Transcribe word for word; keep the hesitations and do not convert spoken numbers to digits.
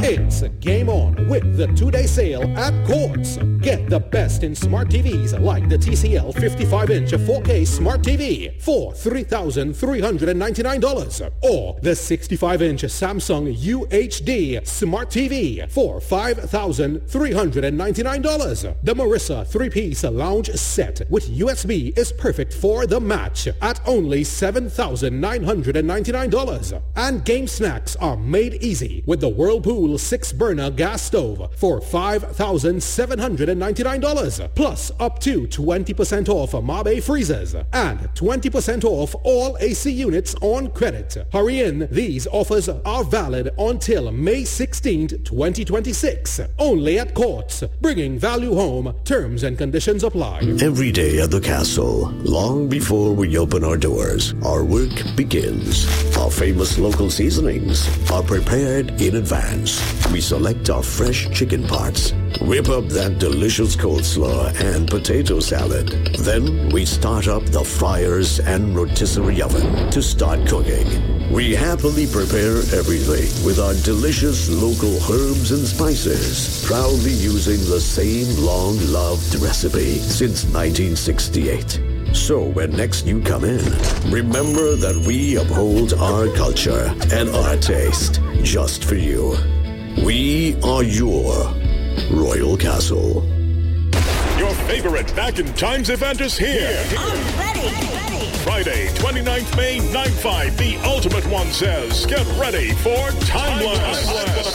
It's game on with the two-day sale at Quartz. Get the best in smart T Vs like the T C L fifty-five inch four K Smart T V for three thousand three hundred ninety-nine dollars or the sixty-five inch Samsung U H D Smart T V for five thousand three hundred ninety-nine dollars. The Marissa three-piece lounge set with U S B is perfect for the match at only seven thousand nine hundred ninety-nine dollars. And game snacks are made easy with the Whirlpool six-burner gas stove for five thousand seven hundred ninety-nine dollars, plus up to twenty percent off Mabe freezers and twenty percent off all A C units on credit. Hurry in, these offers are valid until May sixteenth, twenty twenty-six. Only at Quartz, bringing value home. Terms and conditions apply. Every day at the castle, long before we open our doors, our work begins. Our famous local seasonings are prepared in advance. We select our fresh chicken parts, whip up that delicious coleslaw and potato salad. Then we start up the fryers and rotisserie oven to start cooking. We happily prepare everything with our delicious local herbs and spices, proudly using the same long-loved recipe since nineteen sixty-eight. So when next you come in, remember that we uphold our culture and our taste just for you. We are your Royal Castle. Your favorite Back in Times event is here. I'm ready. ready. Friday, twenty-ninth May, night five. The Ultimate One says, get ready for Timeless. Timeless.